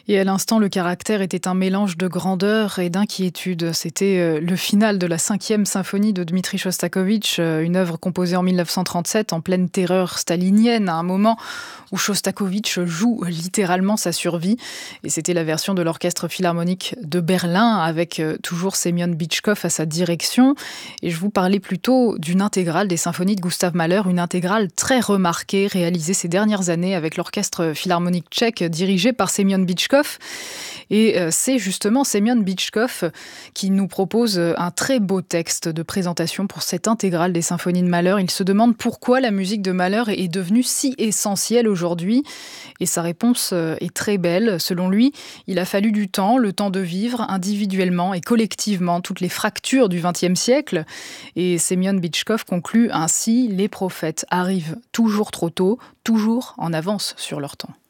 Et à l'instant, le caractère était un mélange de grandeur et d'inquiétude. C'était le final de la 5e symphonie de Dmitri Shostakovich, une œuvre composée en 1937 en pleine terreur stalinienne, à un moment où Shostakovich joue littéralement sa survie. Et c'était la version de l'Orchestre philharmonique de Berlin, avec toujours Semyon Bitchkov à sa direction. Et je vous parlais plutôt d'une intégrale des symphonies de Gustav Mahler, une intégrale très remarquée, réalisée ces dernières années avec l'Orchestre philharmonique tchèque, dirigé par Semyon Bitchkov. Et c'est justement Semyon Bitchkov qui nous propose un très beau texte de présentation pour cette intégrale des symphonies de Mahler. Il se demande pourquoi la musique de Mahler est devenue si essentielle aujourd'hui. Et sa réponse est très belle. Selon lui, il a fallu du temps, le temps de vivre individuellement et collectivement toutes les fractures du XXe siècle. Et Semyon Bitchkov conclut ainsi: les prophètes arrivent toujours trop tôt, toujours en avance sur leur temps.